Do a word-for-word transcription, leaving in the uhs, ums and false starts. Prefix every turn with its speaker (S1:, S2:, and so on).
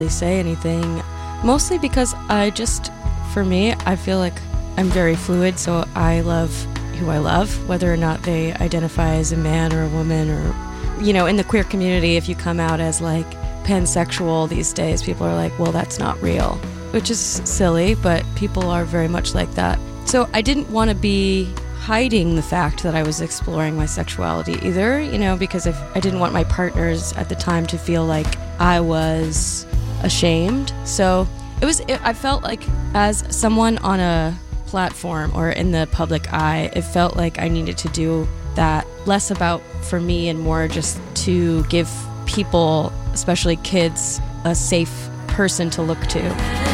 S1: They say anything, mostly because I just, for me, I feel like I'm very fluid, so I love who I love, whether or not they identify as a man or a woman, or, you know, in the queer community, if you come out as like pansexual these days, people are like, well, that's not real, which is silly, but people are very much like that. So I didn't want to be hiding the fact that I was exploring my sexuality either, you know, because if I didn't want my partners at the time to feel like I was ashamed. So it was, it, I felt like as someone on a platform or in the public eye, it felt like I needed to do that, less about for me and more just to give people, especially kids, a safe person to look to.